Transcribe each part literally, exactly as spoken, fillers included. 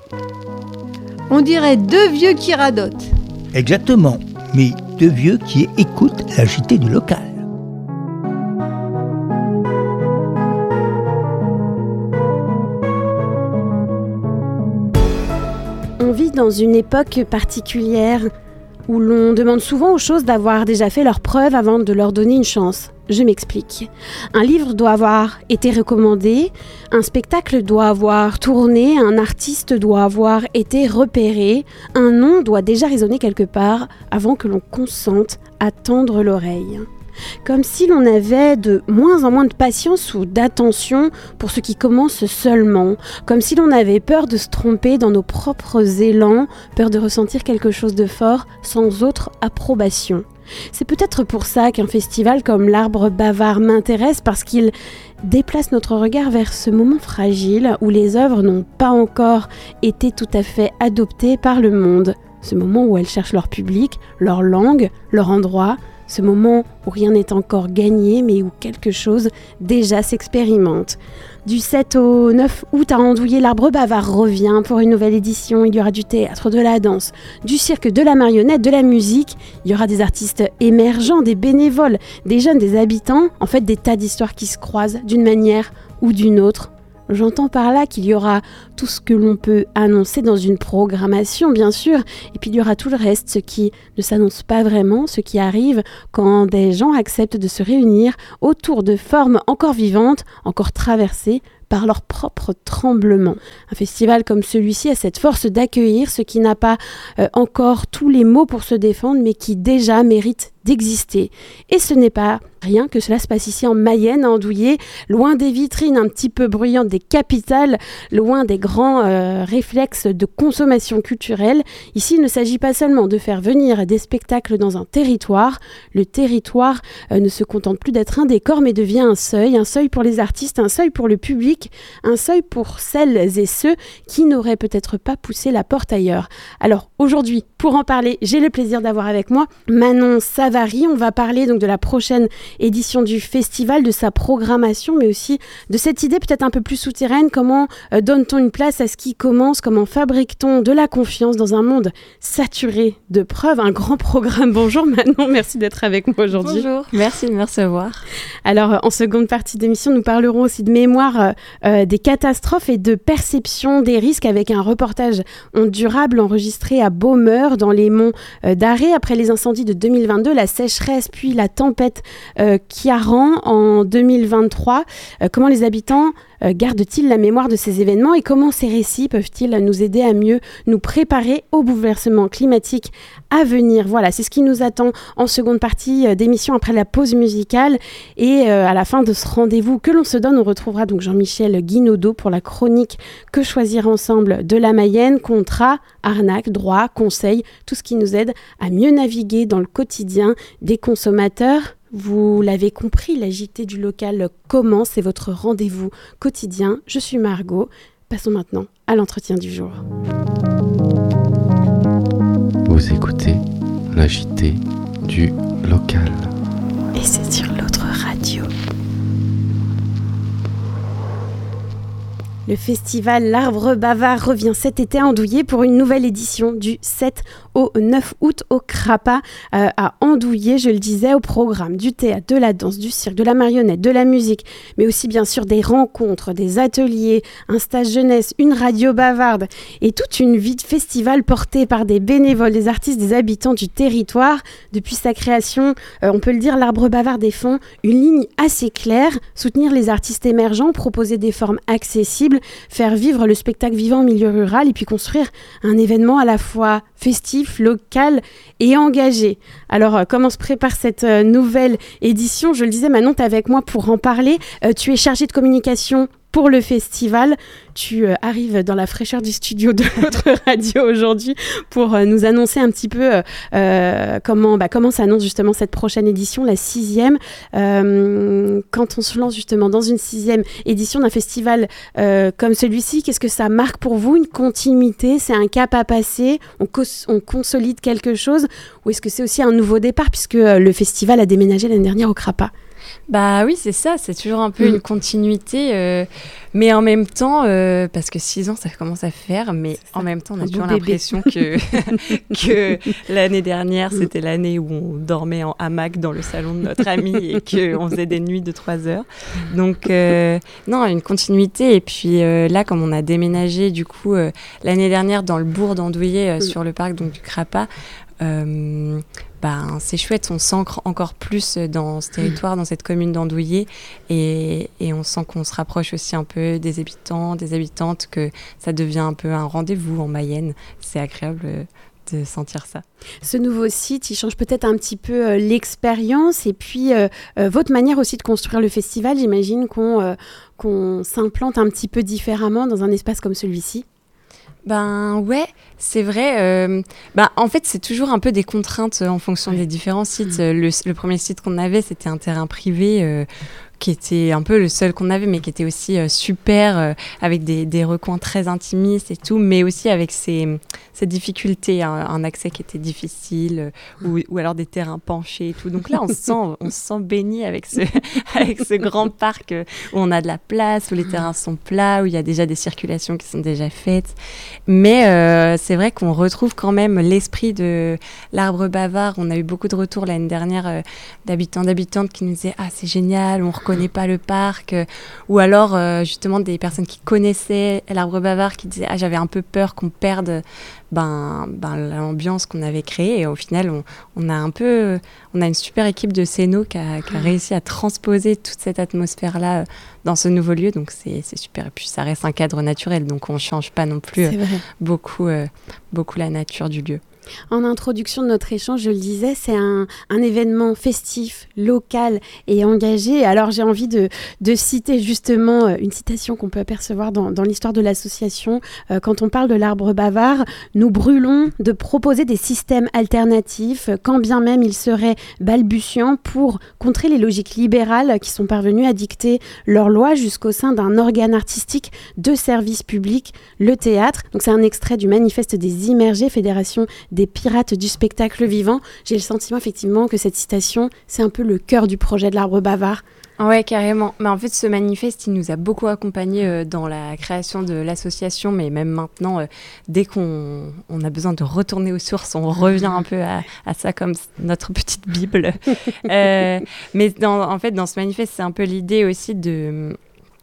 On dirait deux vieux qui radotent. Exactement, mais deux vieux qui écoutent la J T du local. On vit dans une époque particulière où l'on demande souvent aux choses d'avoir déjà fait leurs preuves avant de leur donner une chance. Je m'explique. Un livre doit avoir été recommandé, un spectacle doit avoir tourné, un artiste doit avoir été repéré, un nom doit déjà résonner quelque part avant que l'on consente à tendre l'oreille. Comme si l'on avait de moins en moins de patience ou d'attention pour ce qui commence seulement, comme si l'on avait peur de se tromper dans nos propres élans, peur de ressentir quelque chose de fort sans autre approbation. C'est peut-être pour ça qu'un festival comme l'Arbre Bavard m'intéresse, parce qu'il déplace notre regard vers ce moment fragile où les œuvres n'ont pas encore été tout à fait adoptées par le monde. Ce moment où elles cherchent leur public, leur langue, leur endroit. Ce moment où rien n'est encore gagné, mais où quelque chose déjà s'expérimente. Du sept au neuf août à Andouillé, l'Arbre Bavard revient pour une nouvelle édition. Il y aura du théâtre, de la danse, du cirque, de la marionnette, de la musique. Il y aura des artistes émergents, des bénévoles, des jeunes, des habitants. En fait, des tas d'histoires qui se croisent d'une manière ou d'une autre. J'entends par là qu'il y aura tout ce que l'on peut annoncer dans une programmation, bien sûr, et puis il y aura tout le reste, ce qui ne s'annonce pas vraiment, ce qui arrive quand des gens acceptent de se réunir autour de formes encore vivantes, encore traversées par leur propre tremblement. Un festival comme celui-ci a cette force d'accueillir ce qui n'a pas euh, encore tous les mots pour se défendre, mais qui déjà mérite d'exister. Et ce n'est pas rien que cela se passe ici en Mayenne, à Andouillé, loin des vitrines un petit peu bruyantes des capitales, loin des grands euh, réflexes de consommation culturelle. Ici, il ne s'agit pas seulement de faire venir des spectacles dans un territoire. Le territoire euh, ne se contente plus d'être un décor, mais devient un seuil, un seuil pour les artistes, un seuil pour le public, un seuil pour celles et ceux qui n'auraient peut-être pas poussé la porte ailleurs. Alors aujourd'hui, pour en parler, j'ai le plaisir d'avoir avec moi Manon Savary. On va parler donc de la prochaine édition du festival, de sa programmation, mais aussi de cette idée peut-être un peu plus souterraine. Comment euh, donne-t-on une place à ce qui commence? Comment fabrique-t-on de la confiance dans un monde saturé de preuves? Un grand programme. Bonjour Manon, merci d'être avec moi aujourd'hui. Bonjour, merci de me recevoir. Alors en seconde partie d'émission, nous parlerons aussi de mémoire euh, euh, des catastrophes et de perception des risques avec un reportage Ondes durables enregistré à Baumeur dans les monts euh, d'Arrée après les incendies de deux mille vingt-deux, la sécheresse puis la tempête euh, Ciarán en deux mille vingt-trois. Euh, comment les habitants euh, gardent-ils la mémoire de ces événements et comment ces récits peuvent-ils nous aider à mieux nous préparer au bouleversement climatique à venir? Voilà, c'est ce qui nous attend en seconde partie euh, d'émission après la pause musicale. Et euh, à la fin de ce rendez-vous que l'on se donne, on retrouvera donc Jean-Michel Guinaudot pour la chronique Que choisir ensemble de la Mayenne, contrat, arnaque, droit, conseil, tout ce qui nous aide à mieux naviguer dans le quotidien des consommateurs. Vous l'avez compris, la J T du local commence, c'est votre rendez-vous quotidien. Je suis Margot. Passons maintenant à l'entretien du jour. Vous écoutez la J T du local. Et c'est sur l'autre radio. Le festival L'Arbre Bavard revient cet été à Andouillé pour une nouvelle édition du sept au neuf août au Crapa euh, à Andouillé, je le disais, au programme du théâtre, de la danse, du cirque, de la marionnette, de la musique, mais aussi bien sûr des rencontres, des ateliers, un stage jeunesse, une radio bavarde et toute une vie de festival portée par des bénévoles, des artistes, des habitants du territoire. Depuis sa création, euh, on peut le dire, l'Arbre Bavard défend une ligne assez claire, soutenir les artistes émergents, proposer des formes accessibles, faire vivre le spectacle vivant en milieu rural et puis construire un événement à la fois festif, local et engagé. Alors, euh, comment se prépare cette euh, nouvelle édition? Je le disais, Manon, tu es avec moi pour en parler. Euh, tu es chargée de communication pour le festival. Tu euh, arrives dans la fraîcheur du studio de notre radio aujourd'hui pour euh, nous annoncer un petit peu euh, euh, comment, bah, comment s'annonce justement cette prochaine édition, la sixième. Euh, quand on se lance justement dans une sixième édition d'un festival euh, comme celui-ci, qu'est-ce que ça marque pour vous? Une continuité? C'est un cap à passer? On, cos- on consolide quelque chose? Ou est-ce que c'est aussi un nouveau départ puisque euh, le festival a déménagé l'année dernière au Crapa? Bah oui, c'est ça, c'est toujours un peu Mm. une continuité, euh, mais en même temps, euh, parce que six ans, ça commence à faire, mais en même temps, on a Un toujours beau bébé. l'impression que, que l'année dernière, Mm. c'était l'année où on dormait en hamac dans le salon de notre ami et qu'on faisait des nuits de trois heures. Donc, euh, non, une continuité. Et puis euh, là, comme on a déménagé, du coup, euh, l'année dernière, dans le bourg d'Andouillé, euh, Mm. sur le parc donc, du Crapa, euh, ben, c'est chouette, on s'ancre encore plus dans ce territoire, dans cette commune d'Andouillé, et, et on sent qu'on se rapproche aussi un peu des habitants, des habitantes, que ça devient un peu un rendez-vous en Mayenne. C'est agréable euh, de sentir ça. Ce nouveau site, il change peut-être un petit peu euh, l'expérience et puis euh, euh, votre manière aussi de construire le festival. J'imagine qu'on euh, qu'on s'implante un petit peu différemment dans un espace comme celui-ci. Ben ouais, c'est vrai. Euh, ben, en fait, c'est toujours un peu des contraintes euh, en fonction des différents sites. Euh, Le, le premier site qu'on avait, c'était un terrain privé euh, qui était un peu le seul qu'on avait, mais qui était aussi euh, super, euh, avec des, des recoins très intimistes et tout, mais aussi avec ces, ces difficultés, un, un accès qui était difficile, euh, ou, ou alors des terrains penchés et tout. Donc là, on se sent, on se sent béni avec ce, avec ce grand parc euh, où on a de la place, où les terrains sont plats, où il y a déjà des circulations qui sont déjà faites. Mais euh, c'est vrai qu'on retrouve quand même l'esprit de l'arbre bavard. On a eu beaucoup de retours l'année dernière euh, d'habitants, d'habitantes qui nous disaient « Ah, c'est génial, on reconnaît pas le parc. » Ou alors, euh, justement, des personnes qui connaissaient l'arbre bavard qui disaient « Ah, j'avais un peu peur qu'on perde ben, ben, l'ambiance qu'on avait créée. » Et au final, on, on a un peu... On a une super équipe de Céno qui a, qui a réussi à transposer toute cette atmosphère-là euh, dans ce nouveau lieu. Donc, c'est, c'est super. Et puis, ça reste un cadre naturel. Donc, on ne change pas non plus euh, C'est vrai. beaucoup, euh, beaucoup la nature du lieu. En introduction de notre échange, je le disais, c'est un, un événement festif, local et engagé. Alors j'ai envie de, de citer justement une citation qu'on peut apercevoir dans, dans l'histoire de l'association. Euh, quand on parle de l'arbre bavard, nous brûlons de proposer des systèmes alternatifs, quand bien même ils seraient balbutiants, pour contrer les logiques libérales qui sont parvenues à dicter leurs lois jusqu'au sein d'un organe artistique de service public, le théâtre. Donc c'est un extrait du manifeste des immergés, fédération des pirates du spectacle vivant. J'ai le sentiment effectivement que cette citation, c'est un peu le cœur du projet de l'arbre bavard. Ouais, carrément. Mais en fait, ce manifeste, il nous a beaucoup accompagnés euh, dans la création de l'association, mais même maintenant, euh, dès qu'on on a besoin de retourner aux sources, on revient un peu à, à ça comme notre petite Bible. euh, mais dans, en fait, dans ce manifeste, c'est un peu l'idée aussi de...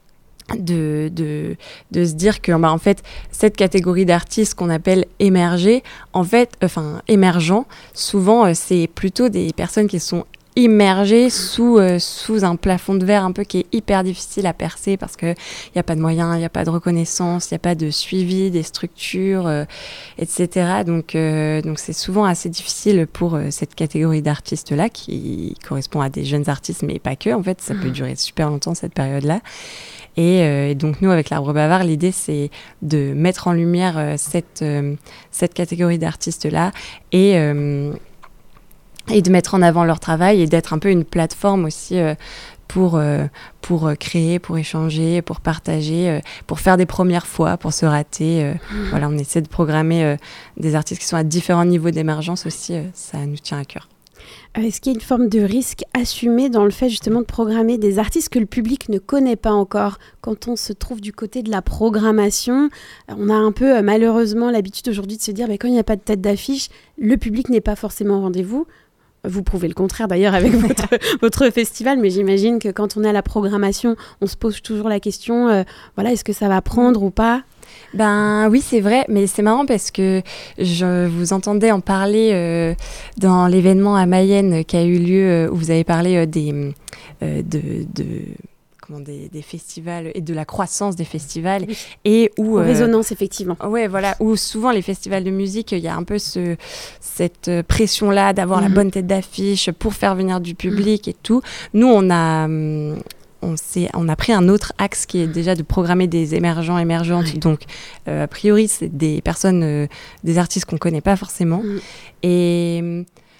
De, de, de se dire que bah, en fait, cette catégorie d'artistes qu'on appelle émergés, en fait, enfin émergents, souvent euh, c'est plutôt des personnes qui sont immergées sous, euh, sous un plafond de verre un peu qui est hyper difficile à percer parce qu'il n'y a pas de moyens, il n'y a pas de reconnaissance, il n'y a pas de suivi des structures, euh, et cetera. Donc, euh, donc c'est souvent assez difficile pour euh, cette catégorie d'artistes-là qui correspond à des jeunes artistes, mais pas que. En fait, ça peut durer super longtemps cette période-là. Et, euh, et donc nous, avec l'Arbre Bavard, l'idée, c'est de mettre en lumière euh, cette, euh, cette catégorie d'artistes-là et, euh, et de mettre en avant leur travail et d'être un peu une plateforme aussi euh, pour, euh, pour créer, pour échanger, pour partager, euh, pour faire des premières fois, pour se rater. Euh, mmh. Voilà, on essaie de programmer euh, des artistes qui sont à différents niveaux d'émergence aussi. Euh, ça nous tient à cœur. Est-ce qu'il y a une forme de risque assumé dans le fait justement de programmer des artistes que le public ne connaît pas encore? Quand on se trouve du côté de la programmation, on a un peu malheureusement l'habitude aujourd'hui de se dire bah, quand il n'y a pas de tête d'affiche, le public n'est pas forcément au rendez-vous. Vous prouvez le contraire d'ailleurs avec votre, votre festival, mais j'imagine que quand on est à la programmation, on se pose toujours la question, euh, voilà, est-ce que ça va prendre ou pas? Ben oui, c'est vrai, mais c'est marrant parce que je vous entendais en parler euh, dans l'événement à Mayenne qui a eu lieu, euh, où vous avez parlé euh, des, euh, de, de, comment, des, des festivals et de la croissance des festivals. Oui. Et où, en euh, résonance, effectivement. Ouais, voilà, où souvent les festivals de musique, il y a un peu ce, cette pression-là d'avoir mmh. la bonne tête d'affiche pour faire venir du public mmh. et tout. Nous, on a... Hum, On, on a pris un autre axe qui est déjà de programmer des émergents, émergentes. Oui. Donc, euh, a priori, c'est des personnes, euh, des artistes qu'on ne connaît pas forcément. Mm. Et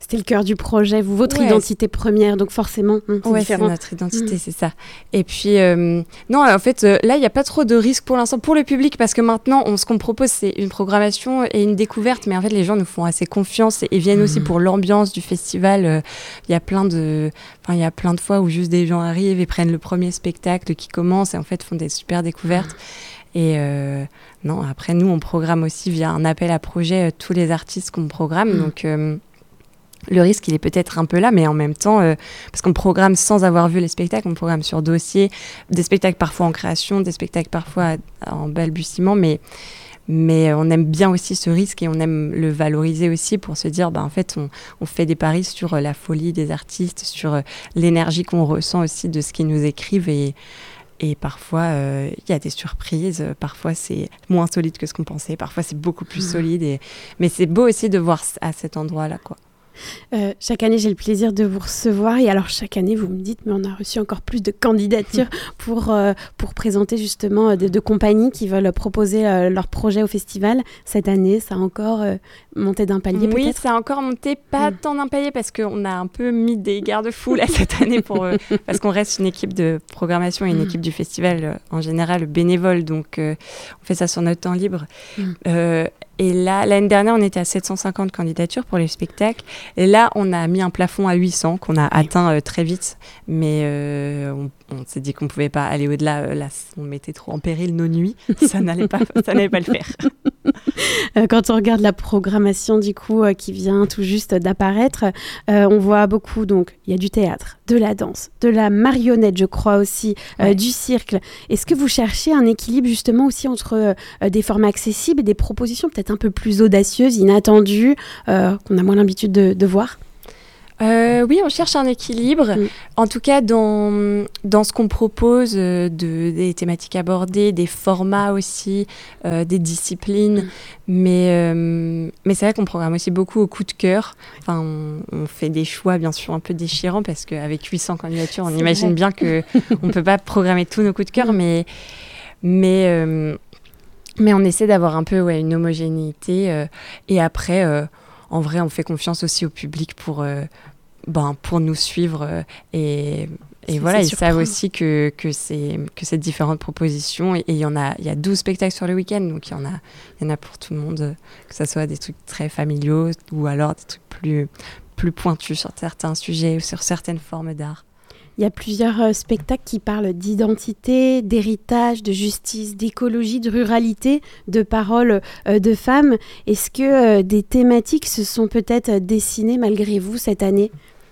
C'était le cœur du projet, vous, votre Ouais. identité première, donc forcément, hum, c'est Ouais, différent. c'est notre identité, Mm. c'est ça. Et puis, euh, non, en fait, euh, là, il n'y a pas trop de risques pour l'instant pour le public parce que maintenant, on, ce qu'on propose, c'est une programmation et une découverte. Mais en fait, les gens nous font assez confiance et, et viennent aussi pour l'ambiance du festival. Euh, Il y a plein de, enfin, il y a plein de fois où juste des gens arrivent et prennent le premier spectacle qui commence et en fait font des super découvertes. Et euh, non, après, nous, on programme aussi via un appel à projet euh, tous les artistes qu'on programme. Mm. Donc, euh, le risque, il est peut-être un peu là, mais en même temps, euh, parce qu'on programme sans avoir vu les spectacles, on programme sur dossier, des spectacles parfois en création, des spectacles parfois en balbutiement, mais, mais on aime bien aussi ce risque et on aime le valoriser aussi pour se dire, bah, en fait, on, on fait des paris sur euh, la folie des artistes, sur euh, l'énergie qu'on ressent aussi de ce qu'ils nous écrivent et Et parfois, il euh, y a des surprises. Parfois, c'est moins solide que ce qu'on pensait. Parfois, c'est beaucoup plus solide. Et... Mais c'est beau aussi de voir à cet endroit-là, quoi. Euh, chaque année, j'ai le plaisir de vous recevoir. Et alors, chaque année, vous me dites, mais on a reçu encore plus de candidatures pour, euh, pour présenter justement euh, de, de compagnies qui veulent proposer euh, leur projet au festival. Cette année, ça a encore euh, monté d'un palier, Oui, peut-être. ça a encore monté, pas mm. tant d'un palier, parce qu'on a un peu mis des garde-fous là, cette année, pour, euh, parce qu'on reste une équipe de programmation et une mm. équipe du festival, euh, en général, bénévole. Donc, euh, on fait ça sur notre temps libre. Mm. Euh, Et là, l'année dernière, on était à sept cent cinquante candidatures pour les spectacles. Et là, on a mis un plafond à huit cents qu'on a oui. atteint euh, très vite. Mais euh, on, on s'est dit qu'on ne pouvait pas aller au-delà. Euh, là, on mettait trop en péril nos nuits. Ça n'allait pas, ça n'allait pas le faire. Euh, quand on regarde la programmation, du coup, euh, qui vient tout juste d'apparaître, euh, on voit beaucoup, donc, il y a du théâtre, de la danse, de la marionnette, je crois aussi, euh, ouais. du cirque. Est-ce que vous cherchez un équilibre, justement, aussi entre euh, des formats accessibles et des propositions peut-être un peu plus audacieuses, inattendues, euh, qu'on a moins l'habitude de, de voir ? Euh, oui, on cherche un équilibre. Mm. En tout cas, dans, dans ce qu'on propose, euh, de, des thématiques abordées, des formats aussi, euh, des disciplines. Mm. Mais, euh, mais c'est vrai qu'on programme aussi beaucoup au coup de cœur. Enfin, on, on fait des choix, bien sûr, un peu déchirants, parce qu'avec huit cents candidatures, on c'est imagine vrai. bien qu'on ne peut pas programmer tous nos coups de cœur, mm. mais... mais euh, Mais on essaie d'avoir un peu ouais, une homogénéité. Euh, et après, euh, en vrai, on fait confiance aussi au public pour, euh, ben, pour nous suivre. Euh, et et voilà, ils savent aussi que, que, c'est, que c'est différentes propositions. Et il y en a, y a douze spectacles sur le week-end. Donc, il y en a, y en a pour tout le monde. Que ce soit des trucs très familiaux ou alors des trucs plus, plus pointus sur certains sujets ou sur certaines formes d'art. Il y a plusieurs euh, spectacles qui parlent d'identité, d'héritage, de justice, d'écologie, de ruralité, de paroles euh, de femmes. Est-ce que euh, des thématiques se sont peut-être dessinées malgré vous cette année ?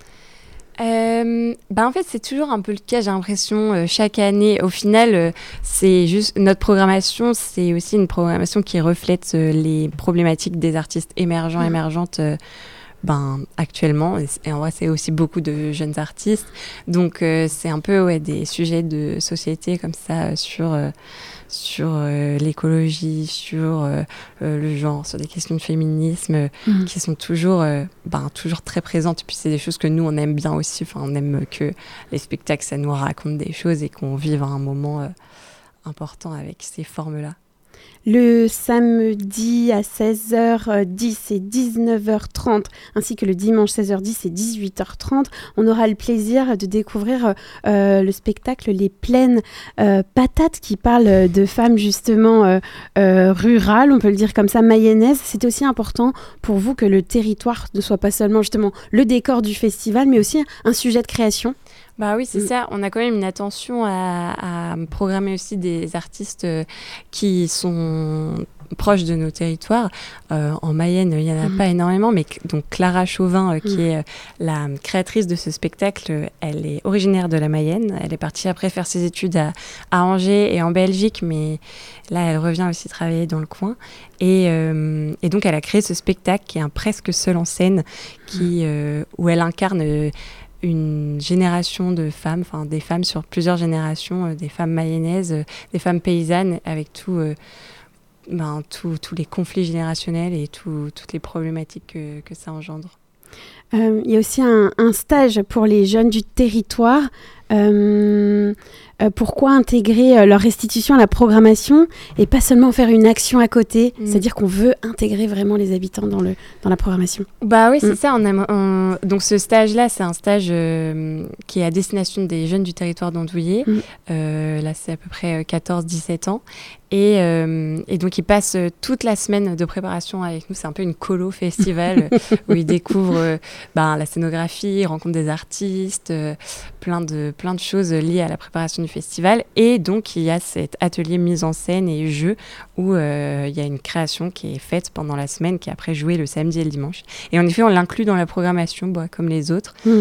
Euh, bah en fait, c'est toujours un peu le cas, j'ai l'impression, euh, chaque année. Au final, euh, c'est juste notre programmation, c'est aussi une programmation qui reflète euh, les problématiques des artistes émergents, mmh. émergentes euh, Ben, actuellement, et en vrai, c'est aussi beaucoup de jeunes artistes. Donc, euh, c'est un peu ouais, des sujets de société comme ça euh, sur, euh, sur euh, l'écologie, sur euh, euh, le genre, sur des questions de féminisme mmh. qui sont toujours, euh, ben, toujours très présentes. Et puis, c'est des choses que nous, on aime bien aussi. Enfin, on aime que les spectacles, ça nous raconte des choses et qu'on vive un moment euh, important avec ces formes-là. Le samedi à seize heures dix et dix-neuf heures trente, ainsi que le dimanche seize heures dix et dix-huit heures trente, on aura le plaisir de découvrir euh, le spectacle Les Plaines euh, Patates, qui parle de femmes justement euh, euh, rurales, on peut le dire comme ça, mayennaises. C'est aussi important pour vous que le territoire ne soit pas seulement justement le décor du festival, mais aussi un sujet de création. Bah oui, c'est mmh. ça. On a quand même une attention à, à programmer aussi des artistes euh, qui sont proches de nos territoires. Euh, en Mayenne, il n'y en a mmh. pas énormément, mais donc Clara Chauvin, euh, qui mmh. est euh, la créatrice de ce spectacle, elle est originaire de la Mayenne. Elle est partie après faire ses études à, à Angers et en Belgique, mais là, elle revient aussi travailler dans le coin. Et, euh, et donc, elle a créé ce spectacle qui est un presque seul en scène, qui, euh, où elle incarne... Euh, une génération de femmes, enfin des femmes sur plusieurs générations, euh, des femmes mayennaises, euh, des femmes paysannes, avec tout, euh, ben, tous les conflits générationnels et tout, toutes les problématiques que, que ça engendre. Euh, il y a aussi un, un stage pour les jeunes du territoire. Euh, euh, pourquoi intégrer euh, leur restitution à la programmation et pas seulement faire une action à côté, mmh. c'est-à-dire qu'on veut intégrer vraiment les habitants dans, le, dans la programmation. Bah oui, c'est mmh. ça. On a, on... Donc ce stage-là, c'est un stage euh, qui est à destination des jeunes du territoire d'Andouillé. Mmh. Euh, là, c'est à peu près quatorze dix-sept ans. Et, euh, et donc, ils passent toute la semaine de préparation avec nous. C'est un peu une colo festival où ils découvrent euh, ben, la scénographie, ils rencontrent des artistes, euh, plein, de, plein de choses liées à la préparation du festival. Et donc, il y a cet atelier mise en scène et jeu où euh, il y a une création qui est faite pendant la semaine, qui est après jouée le samedi et le dimanche. Et en effet, on l'inclut dans la programmation, bah, comme les autres, mmh.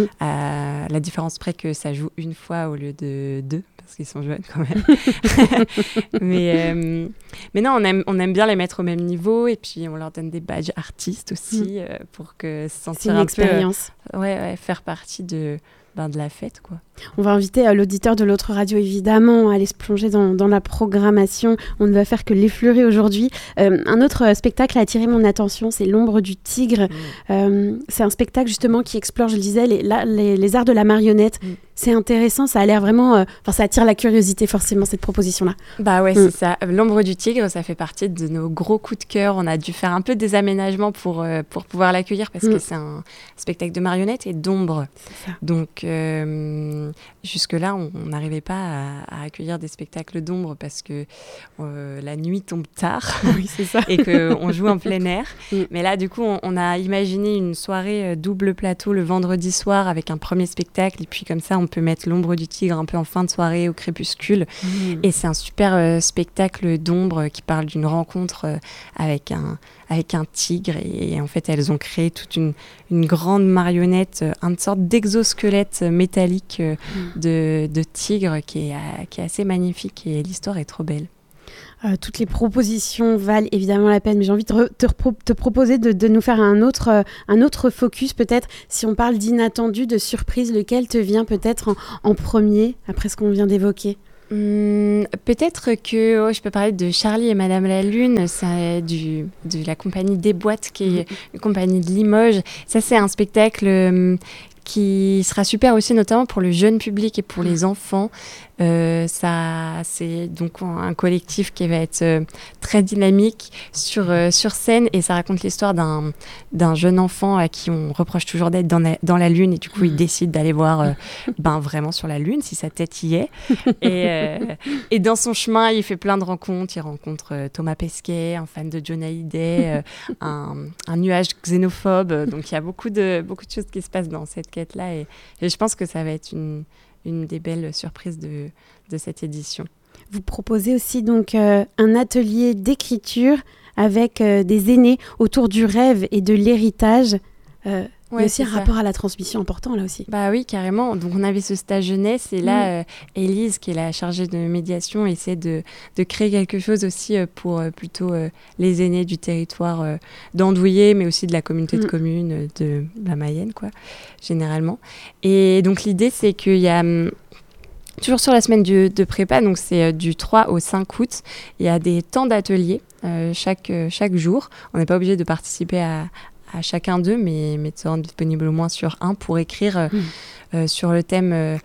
à la différence près que ça joue une fois au lieu de deux. Parce qu'ils sont jeunes quand même. mais, euh, mais non, on aime, on aime bien les mettre au même niveau et puis on leur donne des badges artistes aussi mmh. euh, pour que se sentir C'est une un expérience. peu, euh, ouais, ouais, faire partie de, ben, de la fête, quoi. On va inviter euh, l'auditeur de l'autre radio, évidemment, à aller se plonger dans, dans la programmation. On ne va faire que l'effleurer aujourd'hui. Euh, un autre euh, spectacle a attiré mon attention, c'est L'ombre du tigre. Mmh. Euh, c'est un spectacle, justement, qui explore, je le disais, les, la, les, les arts de la marionnette. Mmh. C'est intéressant, ça a l'air vraiment... Enfin, euh, ça attire la curiosité, forcément, cette proposition-là. Bah ouais, mmh. c'est ça. L'ombre du tigre, ça fait partie de nos gros coups de cœur. On a dû faire un peu des aménagements pour, euh, pour pouvoir l'accueillir parce mmh. que c'est un spectacle de marionnettes et d'ombre. C'est ça. Donc... Euh, jusque-là, on n'arrivait pas à, à accueillir des spectacles d'ombre parce que euh, la nuit tombe tard oui, c'est ça. et qu'on joue en plein air. Mm. Mais là, du coup, on, on a imaginé une soirée euh, double plateau le vendredi soir avec un premier spectacle. Et puis comme ça, on peut mettre l'ombre du tigre un peu en fin de soirée au crépuscule. Mm. Et c'est un super euh, spectacle d'ombre qui parle d'une rencontre euh, avec un... avec un tigre et, et en fait elles ont créé toute une, une grande marionnette, une sorte d'exosquelette métallique euh, mmh. de, de tigre qui est, euh, qui est assez magnifique et l'histoire est trop belle. Euh, toutes les propositions valent évidemment la peine, mais j'ai envie de re- te, repro- te proposer de, de nous faire un autre, euh, un autre focus peut-être. Si on parle d'inattendu, de surprise, lequel te vient peut-être en, en premier après ce qu'on vient d'évoquer ? Hum, peut-être que oh, je peux parler de Charlie et Madame la Lune, c'est du, de la compagnie des Boîtes, qui est une compagnie de Limoges. Ça, c'est un spectacle hum, qui sera super aussi, notamment pour le jeune public et pour les enfants. Euh, ça, c'est donc un collectif qui va être euh, très dynamique sur, euh, sur scène et ça raconte l'histoire d'un, d'un jeune enfant à qui on reproche toujours d'être dans la, dans la Lune et du coup il décide d'aller voir euh, ben, vraiment sur la Lune si sa tête y est. Et, euh, et dans son chemin, il fait plein de rencontres. Il rencontre euh, Thomas Pesquet, un fan de Johnny Hallyday, euh, un, un nuage xénophobe. Donc il y a beaucoup de, beaucoup de choses qui se passent dans cette quête-là et, et je pense que ça va être une... une des belles surprises de, de cette édition. Vous proposez aussi donc euh, un atelier d'écriture avec euh, des aînés autour du rêve et de l'héritage. Euh, il y a aussi un ça. rapport à la transmission important là aussi. Bah oui, carrément. Donc on avait ce stage jeunesse et là, mmh. euh, Élise, qui est la chargée de médiation, essaie de, de créer quelque chose aussi euh, pour euh, plutôt euh, les aînés du territoire euh, d'Andouillé, mais aussi de la communauté mmh. de communes euh, de la Mayenne, quoi, généralement. Et donc l'idée, c'est qu'il y a... Hum, toujours sur la semaine du, de prépa, donc c'est euh, du trois au cinq août, il y a des temps d'atelier euh, chaque, euh, chaque jour. On n'est pas obligé de participer à, à chacun d'eux, mais, mais de se rendre disponible au moins sur un pour écrire euh, mmh. euh, sur le thème euh,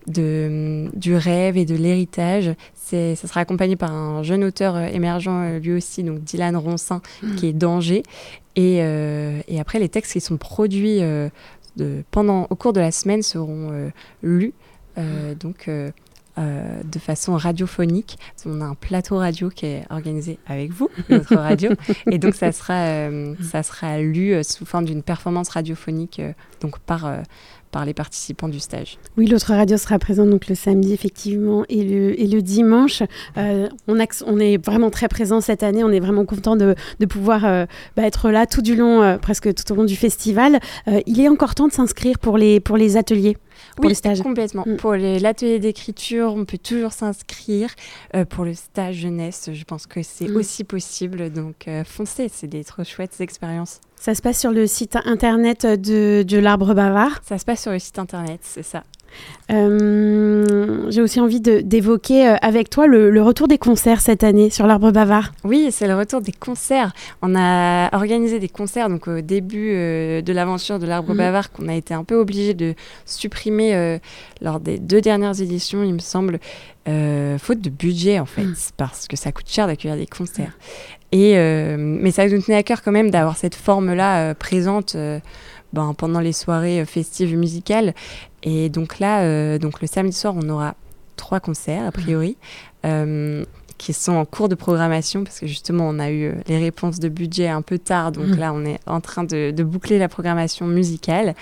de, du rêve et de l'héritage. C'est, ça sera accompagné par un jeune auteur euh, émergent euh, lui aussi, donc Dylan Roncin, mmh. qui est d'Angers. Et, euh, et après, les textes qui sont produits euh, de, pendant, au cours de la semaine seront euh, lus. Euh, donc euh, euh, de façon radiophonique. On a un plateau radio qui est organisé avec vous, notre radio, et donc ça sera, euh, ça sera lu euh, sous forme d'une performance radiophonique euh, donc par, euh, par les participants du stage. Oui, l'autre radio sera présente donc le samedi effectivement et le, et le dimanche. Euh, on, a, on est vraiment très présent cette année, on est vraiment content de, de pouvoir euh, bah, être là tout du long, euh, presque tout au long du festival. Euh, il est encore temps de s'inscrire pour les, pour les ateliers. Pour oui, les stages. Complètement. Mm. Pour les, l'atelier d'écriture, on peut toujours s'inscrire. Euh, pour le stage jeunesse, je pense que c'est mm. aussi possible. Donc, euh, foncez, c'est des trop chouettes expériences. Ça se passe sur le site internet de, de l'Arbre Bavard. Ça se passe sur le site internet, c'est ça. Euh, j'ai aussi envie de, d'évoquer euh, avec toi le, le retour des concerts cette année sur l'Arbre Bavard. Oui, c'est le retour des concerts. On a organisé des concerts donc au début euh, de l'aventure de l'Arbre mmh. Bavard qu'on a été un peu obligé de supprimer euh, lors des deux dernières éditions, il me semble, euh, faute de budget en fait, mmh. parce que ça coûte cher d'accueillir des concerts. Mmh. Et, euh, mais ça nous tenait à cœur quand même d'avoir cette forme-là euh, présente euh, ben, pendant les soirées euh, festives musicales. Et donc là, euh, donc le samedi soir, on aura trois concerts, a priori, euh, qui sont en cours de programmation, parce que justement, on a eu euh, les réponses de budget un peu tard. Donc mmh. là, on est en train de, de boucler la programmation musicale.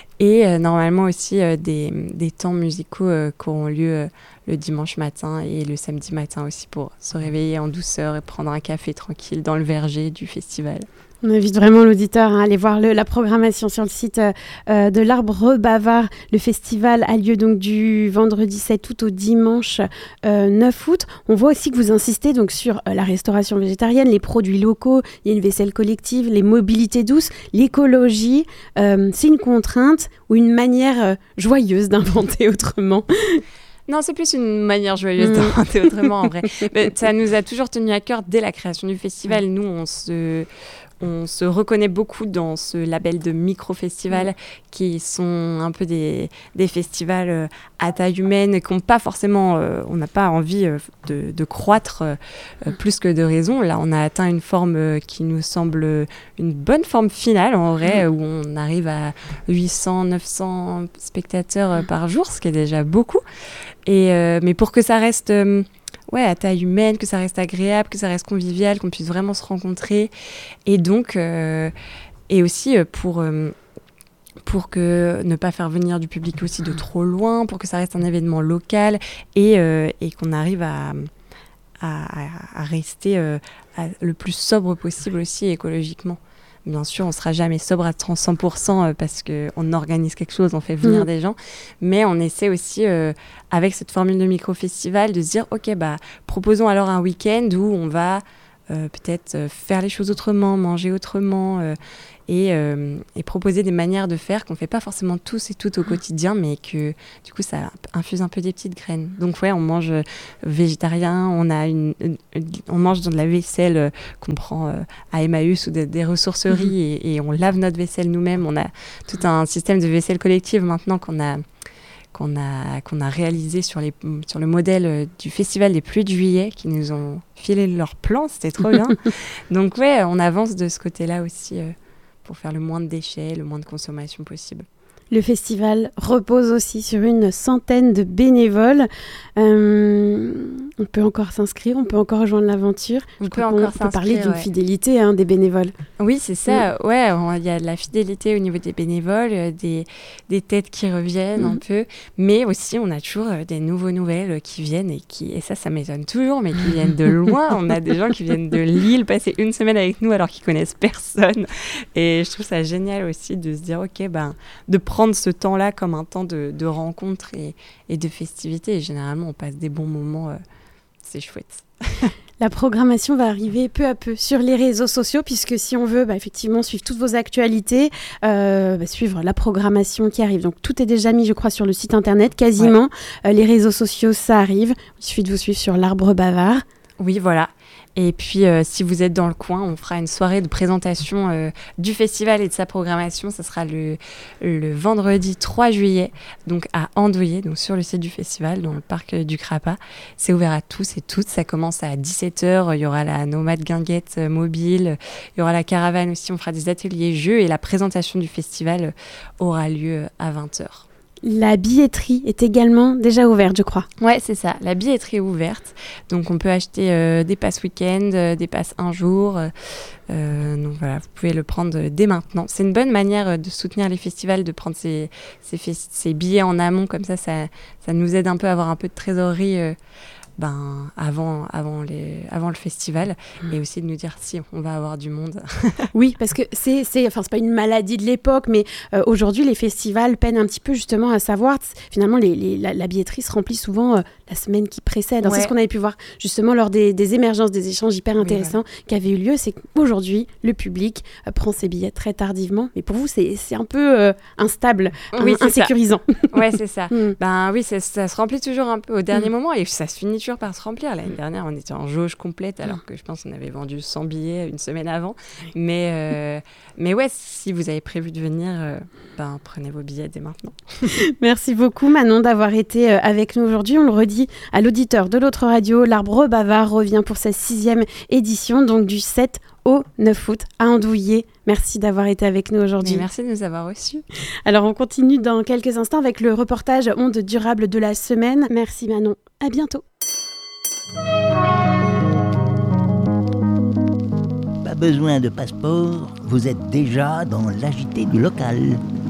Et euh, normalement aussi euh, des, des temps musicaux euh, qui auront lieu euh, le dimanche matin et le samedi matin aussi, pour se réveiller en douceur et prendre un café tranquille dans le verger du festival. On invite vraiment l'auditeur à aller voir le, la programmation sur le site euh, de l'Arbre Bavard. Le festival a lieu donc du vendredi sept août au dimanche euh, neuf août. On voit aussi que vous insistez donc sur euh, la restauration végétarienne, les produits locaux, il y a une vaisselle collective, les mobilités douces, l'écologie. Euh, c'est une contrainte ou une manière euh, joyeuse d'inventer autrement? Non, c'est plus une manière joyeuse mmh. d'inventer autrement, en vrai. Mais ça nous a toujours tenu à cœur dès la création du festival. Nous, on se, on se reconnaît beaucoup dans ce label de micro-festivals mmh. qui sont un peu des, des festivals euh, à taille humaine et qui n'ont pas forcément... Euh, on n'a pas envie euh, de, de croître euh, plus que de raison. Là, on a atteint une forme euh, qui nous semble une bonne forme finale, en vrai, mmh. où on arrive à huit cents, neuf cents spectateurs euh, par jour, ce qui est déjà beaucoup. Et euh, mais pour que ça reste euh, ouais, à taille humaine, que ça reste agréable, que ça reste convivial, qu'on puisse vraiment se rencontrer. Et donc, euh, et aussi euh, pour, euh, pour que ne pas faire venir du public aussi de trop loin, pour que ça reste un événement local et, euh, et qu'on arrive à, à, à rester euh, à, le plus sobre possible aussi écologiquement. Bien sûr, on ne sera jamais sobre à cent pour cent parce qu'on organise quelque chose, on fait venir mmh. des gens. Mais on essaie aussi, euh, avec cette formule de micro-festival, de se dire, OK, bah, proposons alors un week-end où on va euh, peut-être euh, faire les choses autrement, manger autrement euh, et, euh, et proposer des manières de faire qu'on ne fait pas forcément tous et toutes au quotidien, mais que du coup, ça infuse un peu des petites graines. Donc ouais, on mange végétarien, on, a une, une, on mange dans de la vaisselle euh, qu'on prend euh, à Emmaüs ou de, des ressourceries mmh. et, et on lave notre vaisselle nous-mêmes. On a tout un système de vaisselle collective maintenant qu'on a... Qu'on a, qu'on a réalisé sur, les, sur le modèle du Festival des Pluies de Juillet, qui nous ont filé leur plan, c'était trop bien. Donc ouais, on avance de ce côté-là aussi euh, pour faire le moins de déchets, le moins de consommation possible. Le festival repose aussi sur une centaine de bénévoles. Euh, on peut encore s'inscrire, on peut encore rejoindre l'aventure. On Je peut crois encore qu'on peut parler d'une ouais. fidélité hein, des bénévoles. Oui, c'est ça. Mmh. Ouais, il y a de la fidélité au niveau des bénévoles, euh, des, des têtes qui reviennent mmh. un peu. Mais aussi, on a toujours euh, des nouveaux nouvelles qui viennent et qui, et ça, ça m'étonne toujours, mais qui viennent de loin. On a des gens qui viennent de Lille passer une semaine avec nous alors qu'ils connaissent personne. Et je trouve ça génial aussi de se dire, OK, ben, de prendre prendre ce temps-là comme un temps de, de rencontre et, et de festivité. Et généralement, on passe des bons moments. Euh, c'est chouette. La programmation va arriver peu à peu sur les réseaux sociaux, puisque si on veut bah, effectivement suivre toutes vos actualités, euh, bah, suivre la programmation qui arrive. Donc tout est déjà mis, je crois, sur le site internet, quasiment. Ouais. Euh, les réseaux sociaux, ça arrive. Il suffit de vous suivre sur l'Arbre Bavard. Oui, voilà. Et puis, euh, si vous êtes dans le coin, on fera une soirée de présentation euh, du festival et de sa programmation. Ça sera le, le vendredi trois juillet, donc à Andouillé, donc sur le site du festival, dans le parc du Crapa. C'est ouvert à tous et toutes. Ça commence à dix-sept heures. Il y aura la nomade guinguette mobile. Il y aura la caravane aussi. On fera des ateliers jeux et la présentation du festival aura lieu à vingt heures. La billetterie est également déjà ouverte, je crois. Ouais, c'est ça. La billetterie est ouverte. Donc, on peut acheter euh, des passes week-end, euh, des passes un jour. Euh, donc, voilà, vous pouvez le prendre dès maintenant. C'est une bonne manière de soutenir les festivals, de prendre ces, ces, fes- ces billets en amont. Comme ça, ça, ça nous aide un peu à avoir un peu de trésorerie euh, ben, avant, avant, les, avant le festival, Mmh. et aussi de nous dire si on va avoir du monde. Oui, parce que c'est, c'est, enfin, c'est pas une maladie de l'époque, mais euh, aujourd'hui, les festivals peinent un petit peu justement à savoir. Finalement, les, les, la, la billetterie se remplit souvent euh, la semaine qui précède. Alors, Ouais. c'est ce qu'on avait pu voir justement lors des, des émergences, des échanges hyper intéressants Oui, qui avaient eu lieu. C'est qu'aujourd'hui, le public euh, prend ses billets très tardivement. Mais pour vous, c'est, c'est un peu euh, instable, Oui, hein, c'est ça. insécurisant. Ouais, c'est ça. Mm. Ben oui, ça, ça se remplit toujours un peu au dernier Mm. moment et ça se finit toujours par se remplir. L'année Mm. dernière, on était en jauge complète alors que je pense qu'on avait vendu cent billets une semaine avant. Mais, euh, mais ouais, si vous avez prévu de venir, euh, ben, prenez vos billets dès maintenant. Merci beaucoup Manon d'avoir été euh, avec nous aujourd'hui. On le redit à l'auditeur de l'autre radio, l'Arbre Bavard revient pour sa sixième édition, donc du sept au neuf août à Andouillé. Merci d'avoir été avec nous aujourd'hui. Mais merci de nous avoir reçus. Alors on continue dans quelques instants avec le reportage Ondes durables de la semaine. Merci Manon, à bientôt. Pas besoin de passeport, vous êtes déjà dans l'A J T du local.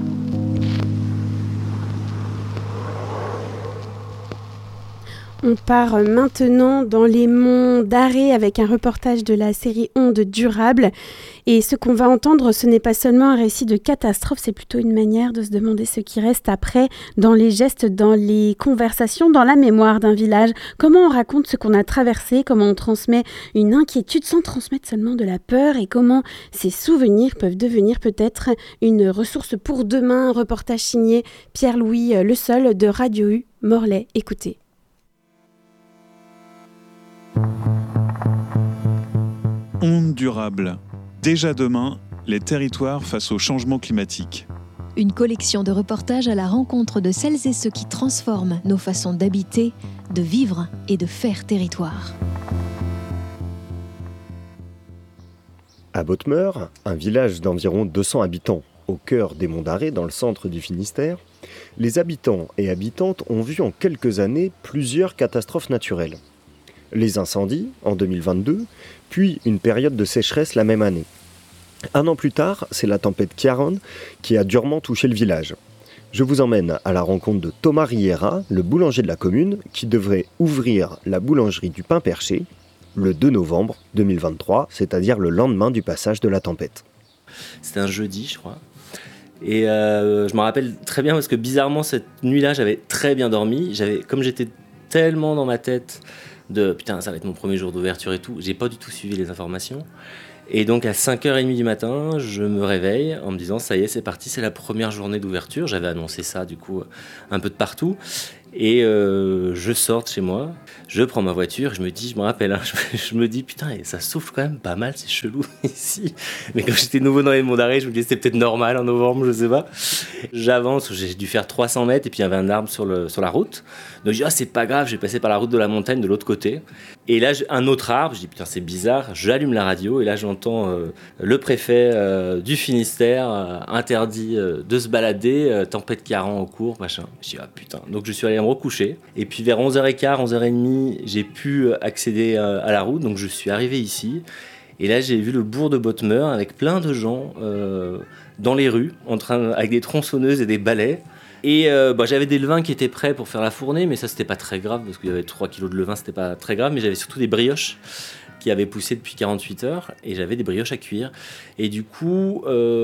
On part maintenant dans les monts d'Arrée avec un reportage de la série Ondes durables. Et ce qu'on va entendre, ce n'est pas seulement un récit de catastrophe, c'est plutôt une manière de se demander ce qui reste après, dans les gestes, dans les conversations, dans la mémoire d'un village. Comment on raconte ce qu'on a traversé, comment on transmet une inquiétude sans transmettre seulement de la peur, et comment ces souvenirs peuvent devenir peut-être une ressource pour demain. Un reportage signé Pierre-Louis Le Seul de Radio U, Morlaix. Écoutez. Ondes durables. Déjà demain, les territoires face au changement climatique. Une collection de reportages à la rencontre de celles et ceux qui transforment nos façons d'habiter, de vivre et de faire territoire. À Bottmeur, un village d'environ deux cents habitants, au cœur des Monts d'Arrée, dans le centre du Finistère, les habitants et habitantes ont vu en quelques années plusieurs catastrophes naturelles. Les incendies, en deux mille vingt-deux, puis une période de sécheresse la même année. Un an plus tard, c'est la tempête Ciarán qui a durement touché le village. Je vous emmène à la rencontre de Thomas Riera, le boulanger de la commune, qui devrait ouvrir la boulangerie du Pain Perché le deux novembre deux mille vingt-trois, c'est-à-dire le lendemain du passage de la tempête. C'était un jeudi, je crois. Et euh, je me rappelle très bien parce que bizarrement, cette nuit-là, j'avais très bien dormi. J'avais, comme j'étais tellement dans ma tête de putain, ça va être mon premier jour d'ouverture et tout, j'ai pas du tout suivi les informations. Et donc à cinq heures trente du matin, je me réveille en me disant ça y est, c'est parti, c'est la première journée d'ouverture. J'avais annoncé ça du coup un peu de partout. Et euh, je sors de chez moi, je prends ma voiture, je me dis, je me rappelle, hein, je, je me dis putain, ça souffle quand même pas mal, c'est chelou ici. Mais quand j'étais nouveau dans les Monts d'Arrée, je me disais c'était peut-être normal en novembre, je sais pas. J'avance, j'ai dû faire trois cents mètres et puis il y avait un arbre sur, le, sur la route. Donc je dis, ah, c'est pas grave, j'ai passé par la route de la montagne de l'autre côté. Et là, un autre arbre, je dis putain, c'est bizarre, j'allume la radio et là j'entends euh, le préfet euh, du Finistère euh, interdit euh, de se balader, euh, tempête Ciarán en cours, machin. Je dis, ah putain. Donc je suis allé me recoucher. Et puis vers onze heures quinze, onze heures trente, j'ai pu accéder euh, à la route, donc je suis arrivé ici. Et là, j'ai vu le bourg de Bottmeur avec plein de gens euh, dans les rues, en train, avec des tronçonneuses et des balais. Et euh, bah, j'avais des levains qui étaient prêts pour faire la fournée, mais ça, c'était pas très grave, parce qu'il y avait trois kilos de levain, c'était pas très grave, mais j'avais surtout des brioches qui avaient poussé depuis quarante-huit heures, et j'avais des brioches à cuire. Et du coup,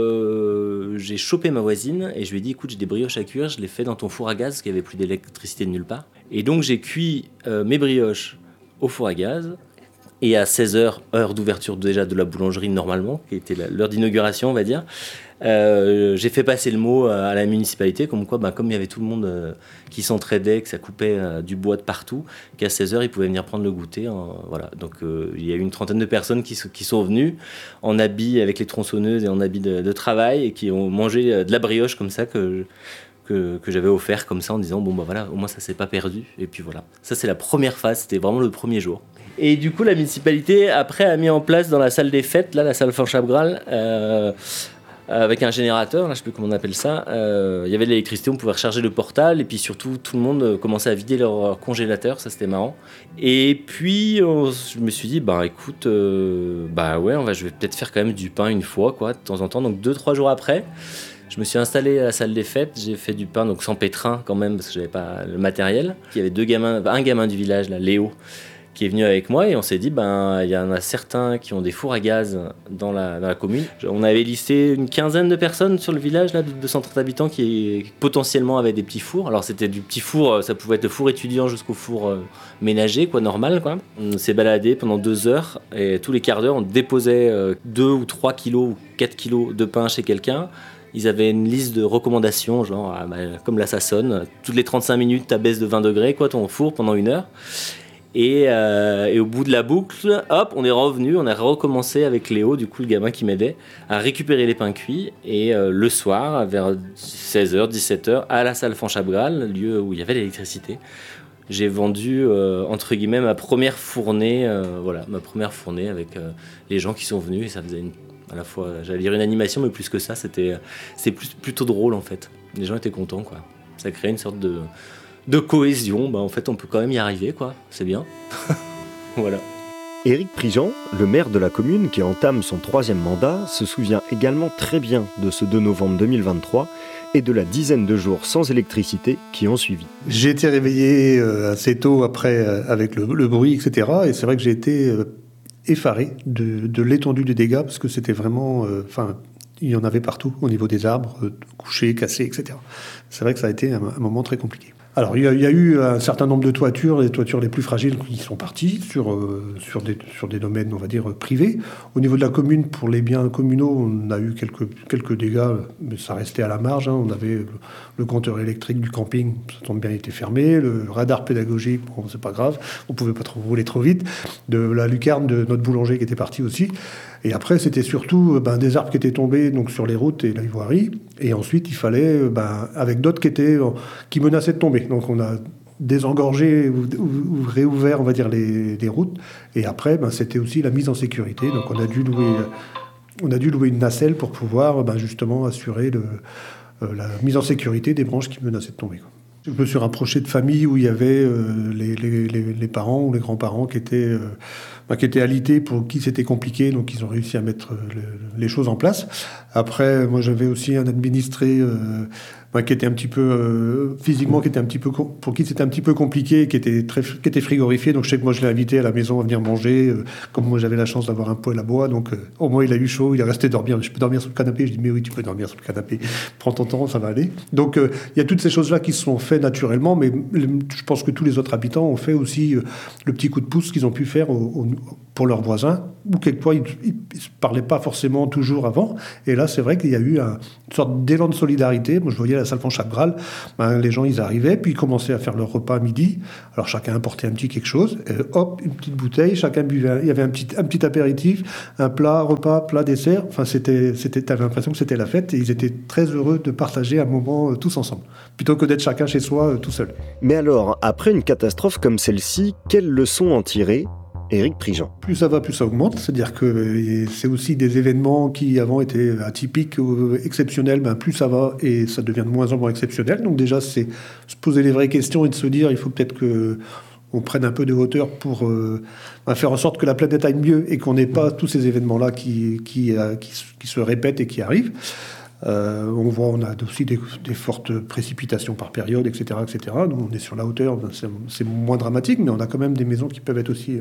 euh, j'ai chopé ma voisine, et je lui ai dit, écoute, j'ai des brioches à cuire, je les fais dans ton four à gaz, parce qu'il n'y avait plus d'électricité de nulle part. Et donc, j'ai cuit euh, mes brioches au four à gaz, et à seize heures, heure d'ouverture déjà de la boulangerie normalement, qui était la, l'heure d'inauguration, on va dire, euh, j'ai fait passer le mot à la municipalité, comme quoi, bah, comme il y avait tout le monde euh, qui s'entraidait, que ça coupait euh, du bois de partout, qu'à seize heures, ils pouvaient venir prendre le goûter. Hein, voilà. Donc euh, il y a eu une trentaine de personnes qui, qui sont venues en habits avec les tronçonneuses et en habits de, de travail, et qui ont mangé de la brioche comme ça que... Que, que j'avais offert comme ça en disant bon bah voilà, au moins ça s'est pas perdu. Et puis voilà, ça c'est la première phase, c'était vraiment le premier jour. Et du coup la municipalité après a mis en place dans la salle des fêtes, là la salle Fanchapgral, euh, avec un générateur, là je sais plus comment on appelle ça, euh, il y avait de l'électricité, on pouvait recharger le portable, et puis surtout tout le monde commençait à vider leur congélateur, ça c'était marrant. Et puis on, je me suis dit bah écoute, euh, bah ouais, on va, je vais peut-être faire quand même du pain une fois quoi, de temps en temps. Donc deux trois jours après, Je me suis installé à la salle des fêtes, j'ai fait du pain, donc sans pétrin quand même, parce que j'avais pas le matériel. Il y avait deux gamins, un gamin du village, là, Léo, qui est venu avec moi et on s'est dit, ben, il y en a certains qui ont des fours à gaz dans la, dans la commune. On avait listé une quinzaine de personnes sur le village, là, de deux cent trente habitants, qui potentiellement avaient des petits fours. Alors c'était du petit four, ça pouvait être le four étudiant jusqu'au four euh, ménager, quoi, normal, quoi. On s'est baladé pendant deux heures et tous les quarts d'heure, on déposait euh, deux ou trois kilos ou quatre kilos de pain chez quelqu'un. Ils avaient une liste de recommandations, genre, ah, bah, comme là ça sonne, toutes les trente-cinq minutes, tu baisses de vingt degrés, quoi, ton four pendant une heure. Et, euh, et au bout de la boucle, hop, on est revenu, on a recommencé avec Léo, du coup le gamin qui m'aidait, à récupérer les pains cuits. Et euh, le soir, vers seize heures, dix-sept heures, à la salle Fanchabral, lieu où il y avait l'électricité, j'ai vendu, euh, entre guillemets, ma première fournée, euh, voilà, ma première fournée avec euh, les gens qui sont venus. Et ça faisait une, à la fois, j'allais dire une animation, mais plus que ça, c'était, c'était plus, plutôt drôle en fait. Les gens étaient contents, quoi. Ça créait une sorte de... de cohésion, bah en fait on peut quand même y arriver, quoi. C'est bien. Voilà. Éric Prigent, le maire de la commune qui entame son troisième mandat, se souvient également très bien de ce deux novembre deux mille vingt-trois et de la dizaine de jours sans électricité qui ont suivi. J'ai été réveillé assez tôt après avec le, le bruit, et cetera. Et c'est vrai que j'ai été effaré de, de l'étendue des dégâts parce que c'était vraiment... Enfin, euh, il y en avait partout au niveau des arbres, euh, couchés, cassés, et cetera. C'est vrai que ça a été un, un moment très compliqué. Alors, il y, a, il y a eu un certain nombre de toitures, les toitures les plus fragiles qui sont parties sur, euh, sur, des, sur des domaines, on va dire, privés. Au niveau de la commune, pour les biens communaux, on a eu quelques, quelques dégâts, mais ça restait à la marge. Hein. On avait le, le compteur électrique du camping, ça tombe bien, il était fermé. Le radar pédagogique, bon, c'est pas grave, on pouvait pas trop rouler trop vite. De la lucarne de notre boulanger qui était partie aussi. Et après, c'était surtout ben, des arbres qui étaient tombés donc, sur les routes et la voirie. Et ensuite, il fallait, ben, avec d'autres qui, étaient, qui menaçaient de tomber. Donc, on a désengorgé ou, ou, ou réouvert, on va dire, les, les routes. Et après, ben, c'était aussi la mise en sécurité. Donc, on a dû louer, on a dû louer une nacelle pour pouvoir ben, justement assurer le, euh, la mise en sécurité des branches qui menaçaient de tomber, quoi. Je me suis rapproché de familles où il y avait euh, les, les, les, les parents ou les grands-parents qui étaient, euh, bah, qui étaient alités, pour qui c'était compliqué, donc ils ont réussi à mettre euh, le, les choses en place. Après, moi j'avais aussi un administré euh, bah, qui était un petit peu euh, physiquement, qui était un petit peu pour qui c'était un petit peu compliqué, qui était très, qui était frigorifié. Donc je sais que moi je l'ai invité à la maison à venir manger. Euh, comme moi j'avais la chance d'avoir un poêle à bois, donc euh, au moins il a eu chaud, il est resté dormir. Je peux dormir sur le canapé. Je dis mais oui, tu peux dormir sur le canapé. Prends ton temps, ça va aller. Donc euh, il y a toutes ces choses là qui se sont faites naturellement, mais je pense que tous les autres habitants ont fait aussi euh, le petit coup de pouce qu'ils ont pu faire au, au, pour leurs voisins, ou quelquefois ils ne se parlaient pas forcément toujours avant. Et là, c'est vrai qu'il y a eu un, une sorte d'élan de solidarité. Moi, je voyais à la salle Fanchabral, ben, les gens, ils arrivaient, puis ils commençaient à faire leur repas à midi. Alors, chacun apportait un petit quelque chose, et hop, une petite bouteille, chacun buvait. Il y avait un petit, un petit apéritif, un plat, repas, plat, dessert. Enfin, c'était, c'était, t'avais l'impression que c'était la fête, et ils étaient très heureux de partager un moment euh, tous ensemble, plutôt que d'être chacun chez soi, euh, tout seul. Mais alors, après une catastrophe comme celle-ci, quelles leçons en tirer ? Éric Prigent. Plus ça va, plus ça augmente. C'est-à-dire que c'est aussi des événements qui avant étaient atypiques ou exceptionnels. Ben plus ça va et ça devient de moins en moins exceptionnel. Donc déjà, c'est se poser les vraies questions et de se dire il faut peut-être que on prenne un peu de hauteur pour euh, ben faire en sorte que la planète aille mieux et qu'on n'ait pas tous ces événements-là qui, qui, euh, qui, qui se répètent et qui arrivent. Euh, on voit, on a aussi des, des fortes précipitations par période, et cetera, et cetera. Nous, on est sur la hauteur, c'est, c'est moins dramatique, mais on a quand même des maisons qui peuvent être aussi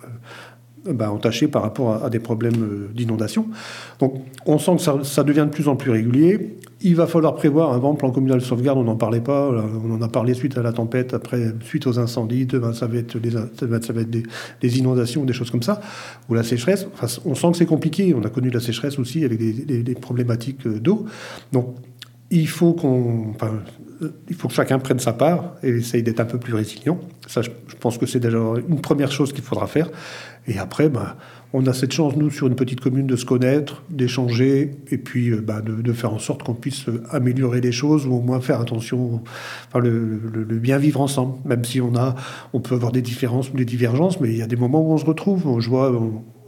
euh, bah, entachées par rapport à, à des problèmes d'inondation. Donc, on sent que ça, ça devient de plus en plus régulier. Il va falloir prévoir un plan communal de sauvegarde. On n'en parlait pas. On en a parlé suite à la tempête, après suite aux incendies. Demain, ça va être des, ça va être, ça va être des, des inondations, des choses comme ça, ou la sécheresse. Enfin, on sent que c'est compliqué. On a connu la sécheresse aussi avec des, des, des problématiques d'eau. Donc, il faut qu'on, enfin, il faut que chacun prenne sa part et essaye d'être un peu plus résilient. Ça, je, je pense que c'est déjà une première chose qu'il faudra faire. Et après, ben, on a cette chance, nous, sur une petite commune, de se connaître, d'échanger, et puis ben, de, de faire en sorte qu'on puisse améliorer les choses, ou au moins faire attention, enfin, le, le, le bien vivre ensemble. Même si on a, on peut avoir des différences ou des divergences, mais il y a des moments où on se retrouve. Je vois, on,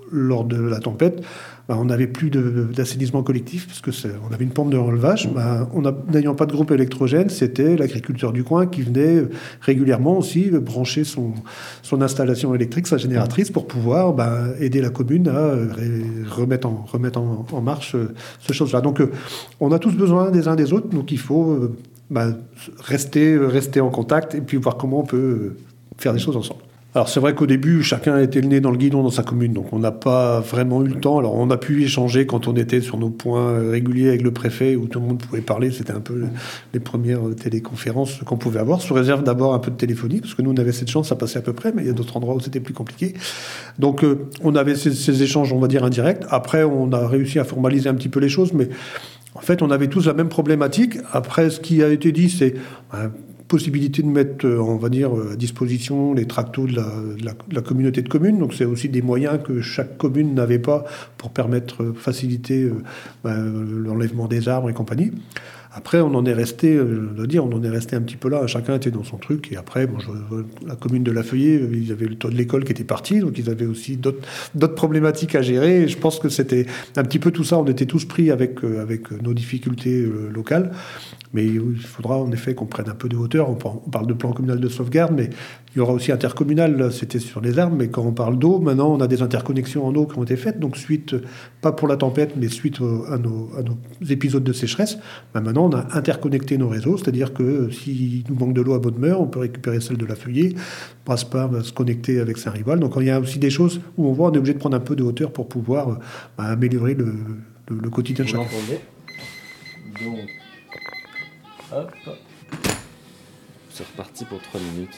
lors de la tempête, bah, on n'avait plus de, d'assainissement collectif, parce que c'est, on avait une pompe de relevage. Bah, on a, n'ayant pas de groupe électrogène, c'était l'agriculteur du coin qui venait régulièrement aussi brancher son, son installation électrique, sa génératrice, pour pouvoir bah, aider la commune à remettre en, remettre en, en marche euh, ce chose-là. Donc euh, on a tous besoin des uns des autres, donc il faut euh, bah, rester, rester en contact et puis voir comment on peut faire des choses ensemble. Alors c'est vrai qu'au début, chacun était le nez dans le guidon dans sa commune, donc on n'a pas vraiment eu le temps. Alors on a pu échanger quand on était sur nos points réguliers avec le préfet, où tout le monde pouvait parler. C'était un peu les premières téléconférences qu'on pouvait avoir, sous réserve d'abord un peu de téléphonie, parce que nous on avait cette chance, ça passait à peu près, mais il y a d'autres endroits où c'était plus compliqué. Donc euh, on avait ces, ces échanges, on va dire, indirects. Après, on a réussi à formaliser un petit peu les choses, mais en fait, on avait tous la même problématique. Après, ce qui a été dit, c'est... Ben, possibilité de mettre, on va dire, à disposition les tractos de la, de la, de la communauté de communes. Donc c'est aussi des moyens que chaque commune n'avait pas pour permettre, faciliter euh, ben, l'enlèvement des arbres et compagnie. Après, on en est resté, je dois dire, on en est resté un petit peu là. Chacun était dans son truc. Et après, bon, je, la commune de La Feuillée, ils avaient le taux de l'école qui était parti, donc ils avaient aussi d'autres, d'autres problématiques à gérer. Et je pense que c'était un petit peu tout ça. On était tous pris avec, avec nos difficultés euh, locales. Mais il faudra en effet qu'on prenne un peu de hauteur. On parle de plan communal de sauvegarde, mais il y aura aussi intercommunal. Là, c'était sur les arbres, mais quand on parle d'eau, maintenant, on a des interconnexions en eau qui ont été faites. Donc, suite, pas pour la tempête, mais suite à nos, à nos épisodes de sécheresse, ben maintenant, on a interconnecté nos réseaux. C'est-à-dire que s'il nous manque de l'eau à Bodmer, on peut récupérer celle de La Feuillée. Brasparts va se connecter avec Saint-Rival. Donc, il y a aussi des choses où on voit, on est obligé de prendre un peu de hauteur pour pouvoir ben, améliorer le, le, le quotidien de chacun. Donc... Hop. C'est reparti pour trois minutes.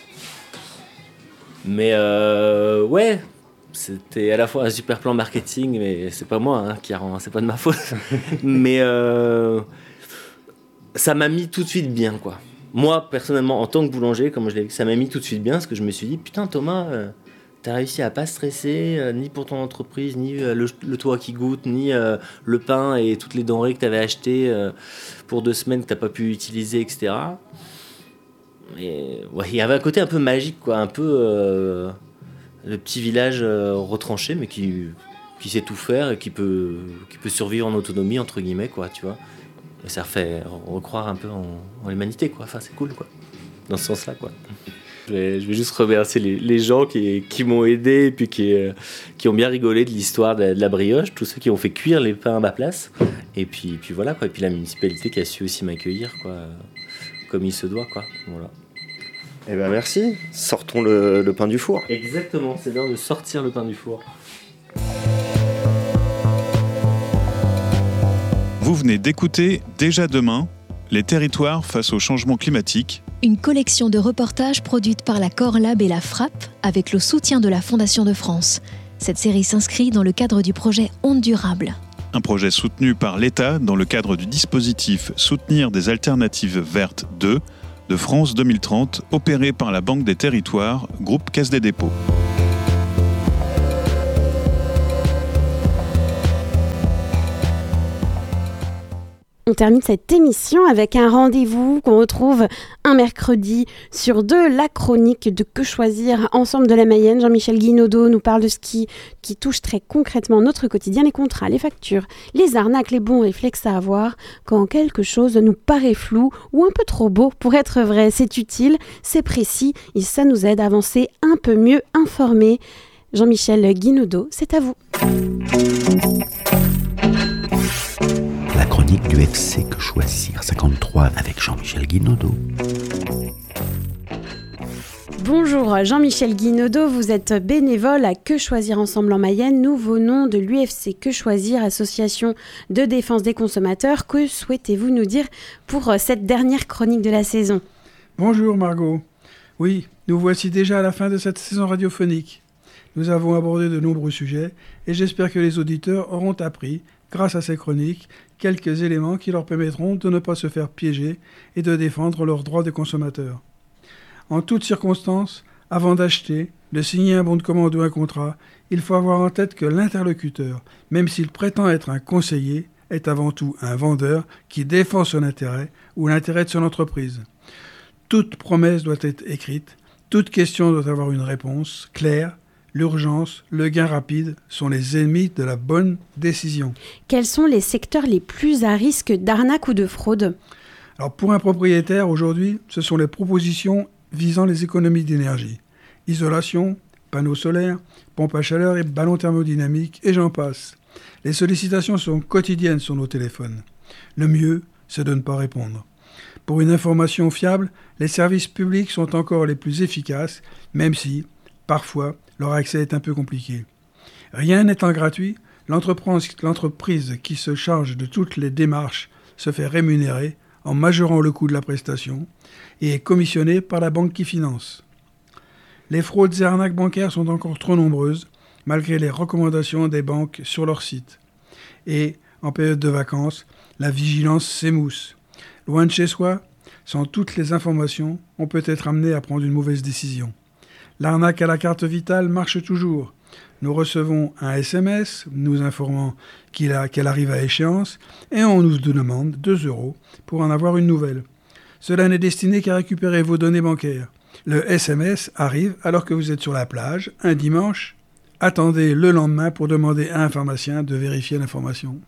Mais euh, ouais, c'était à la fois un super plan marketing, mais c'est pas moi hein, qui a c'est pas de ma faute. mais euh, ça m'a mis tout de suite bien, quoi. Moi, personnellement, en tant que boulanger, comme je l'ai dit, ça m'a mis tout de suite bien, parce que je me suis dit, putain, Thomas, euh, t'as réussi à pas stresser, euh, ni pour ton entreprise, ni euh, le, le toit qui goûte, ni euh, le pain et toutes les denrées que t'avais achetées euh, pour deux semaines que t'as pas pu utiliser, et cetera. Et ouais, il y avait un côté un peu magique, quoi, un peu euh, le petit village euh, retranché, mais qui, qui sait tout faire et qui peut, qui peut survivre en autonomie, entre guillemets, quoi, tu vois. Et ça refait recroire un peu en, en l'humanité, quoi. Enfin, c'est cool, quoi, dans ce sens-là, quoi. Je vais, je vais juste remercier les, les gens qui, qui m'ont aidé et puis qui, euh, qui ont bien rigolé de l'histoire de, de la brioche, tous ceux qui ont fait cuire les pains à ma place. Et puis, puis voilà, quoi. Et puis la municipalité qui a su aussi m'accueillir, quoi, comme il se doit, quoi. Voilà. Eh ben merci. Sortons le, le pain du four. Exactement, c'est l'heure de sortir le pain du four. Vous venez d'écouter Déjà demain, les territoires face au changement climatique. Une collection de reportages produite par la Corlab et la Frappe avec le soutien de la Fondation de France. Cette série s'inscrit dans le cadre du projet Ondes durables. Un projet soutenu par l'État dans le cadre du dispositif Soutenir des alternatives vertes deux de France deux mille trente, opéré par la Banque des Territoires, groupe Caisse des Dépôts. On termine cette émission avec un rendez-vous qu'on retrouve un mercredi sur deux, la chronique de Que choisir ensemble de la Mayenne. Jean-Michel Guinaudot nous parle de ce qui, qui touche très concrètement notre quotidien, les contrats, les factures, les arnaques, les bons réflexes à avoir quand quelque chose nous paraît flou ou un peu trop beau pour être vrai. C'est utile, c'est précis et ça nous aide à avancer un peu mieux informés. Jean-Michel Guinaudot, c'est à vous. La chronique du F C Que choisir cinquante-trois avec Jean-Michel Guinaudot. Bonjour Jean-Michel Guinaudot, vous êtes bénévole à Que choisir ensemble en Mayenne. Nous venons de l'U F C Que choisir, association de défense des consommateurs. Que souhaitez-vous nous dire pour cette dernière chronique de la saison ? Bonjour Margot. Oui, nous voici déjà à la fin de cette saison radiophonique. Nous avons abordé de nombreux sujets et j'espère que les auditeurs auront appris, grâce à ces chroniques, quelques éléments qui leur permettront de ne pas se faire piéger et de défendre leurs droits de consommateurs. En toutes circonstances, avant d'acheter, de signer un bon de commande ou un contrat, il faut avoir en tête que l'interlocuteur, même s'il prétend être un conseiller, est avant tout un vendeur qui défend son intérêt ou l'intérêt de son entreprise. Toute promesse doit être écrite, toute question doit avoir une réponse claire, L'urgence, le gain rapide sont les ennemis de la bonne décision. Quels sont les secteurs les plus à risque d'arnaque ou de fraude ? Alors pour un propriétaire, aujourd'hui, ce sont les propositions visant les économies d'énergie. Isolation, panneaux solaires, pompes à chaleur et ballons thermodynamiques, et j'en passe. Les sollicitations sont quotidiennes sur nos téléphones. Le mieux, c'est de ne pas répondre. Pour une information fiable, les services publics sont encore les plus efficaces, même si, parfois, leur accès est un peu compliqué. Rien n'étant gratuit, l'entreprise qui se charge de toutes les démarches se fait rémunérer en majorant le coût de la prestation et est commissionnée par la banque qui finance. Les fraudes et arnaques bancaires sont encore trop nombreuses, malgré les recommandations des banques sur leur site. Et, en période de vacances, la vigilance s'émousse. Loin de chez soi, sans toutes les informations, on peut être amené à prendre une mauvaise décision. L'arnaque à la carte vitale marche toujours. Nous recevons un S M S nous informant qu'il a, qu'elle arrive à échéance et on nous demande deux euros pour en avoir une nouvelle. Cela n'est destiné qu'à récupérer vos données bancaires. Le S M S arrive alors que vous êtes sur la plage, un dimanche. Attendez le lendemain pour demander à un pharmacien de vérifier l'information.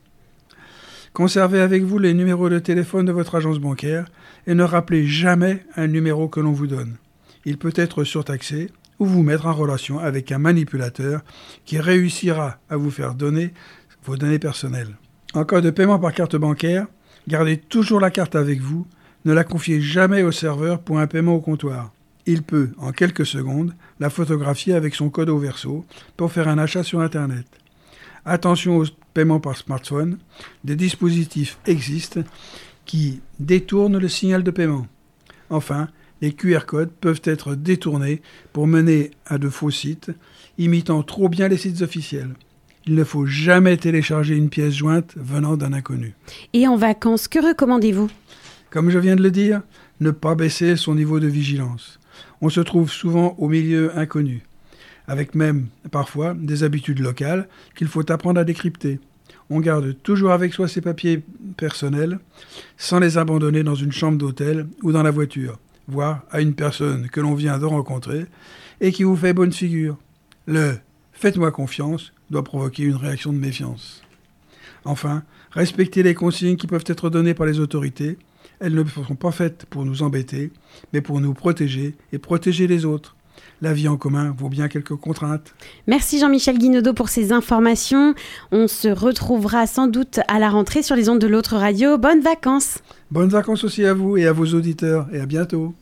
Conservez avec vous les numéros de téléphone de votre agence bancaire et ne rappelez jamais un numéro que l'on vous donne. Il peut être surtaxé ou vous mettre en relation avec un manipulateur qui réussira à vous faire donner vos données personnelles. En cas de paiement par carte bancaire, gardez toujours la carte avec vous, ne la confiez jamais au serveur pour un paiement au comptoir. Il peut, en quelques secondes, la photographier avec son code au verso pour faire un achat sur Internet. Attention aux paiements par smartphone, des dispositifs existent qui détournent le signal de paiement. Enfin, les Q R codes peuvent être détournés pour mener à de faux sites, imitant trop bien les sites officiels. Il ne faut jamais télécharger une pièce jointe venant d'un inconnu. Et en vacances, que recommandez-vous ? Comme je viens de le dire, ne pas baisser son niveau de vigilance. On se trouve souvent au milieu inconnu, avec même, parfois, des habitudes locales qu'il faut apprendre à décrypter. On garde toujours avec soi ses papiers personnels, sans les abandonner dans une chambre d'hôtel ou dans la voiture, voire à une personne que l'on vient de rencontrer et qui vous fait bonne figure. Le « faites-moi confiance » doit provoquer une réaction de méfiance. Enfin, respectez les consignes qui peuvent être données par les autorités. Elles ne sont pas faites pour nous embêter, mais pour nous protéger et protéger les autres. La vie en commun vaut bien quelques contraintes. Merci Jean-Michel Guinaudot pour ces informations. On se retrouvera sans doute à la rentrée sur les ondes de l'autre radio. Bonnes vacances. Bonnes vacances aussi à vous et à vos auditeurs et à bientôt.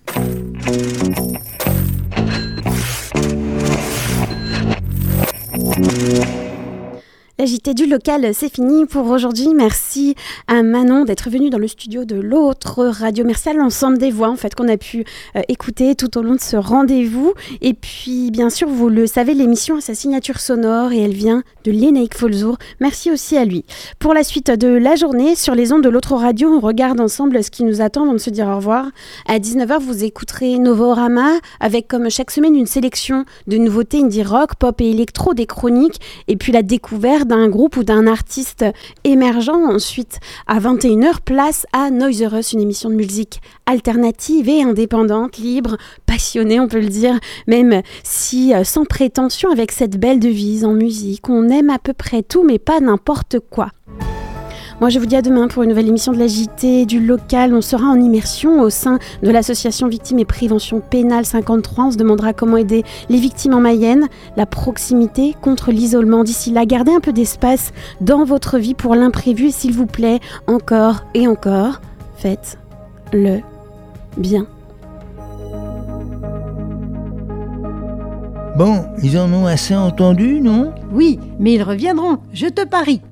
La J T du local, c'est fini pour aujourd'hui. Merci à Manon d'être venue dans le studio de l'autre radio. Merci à l'ensemble des voix en fait qu'on a pu euh, écouter tout au long de ce rendez-vous. Et puis, bien sûr, vous le savez, l'émission a sa signature sonore et elle vient de Lénaïque Folzour. Merci aussi à lui. Pour la suite de la journée, sur les ondes de l'autre radio, on regarde ensemble ce qui nous attend avant de se dire au revoir. À dix-neuf heures, vous écouterez Novorama avec, comme chaque semaine, une sélection de nouveautés indie rock, pop et électro, des chroniques et puis la découverte d'un groupe ou d'un artiste émergent. Ensuite, à vingt et une heures, place à Noise-Us, une émission de musique alternative et indépendante, libre, passionnée, on peut le dire, même si euh, sans prétention, avec cette belle devise en musique. On aime à peu près tout, mais pas n'importe quoi. Moi, je vous dis à demain pour une nouvelle émission de la J T du local. On sera en immersion au sein de l'association Victimes et Prévention Pénale cinquante-trois. On se demandera comment aider les victimes en Mayenne, la proximité contre l'isolement. D'ici là, gardez un peu d'espace dans votre vie pour l'imprévu. Et s'il vous plaît, encore et encore, faites-le bien. Bon, ils en ont assez entendu, non ? Oui, mais ils reviendront, je te parie.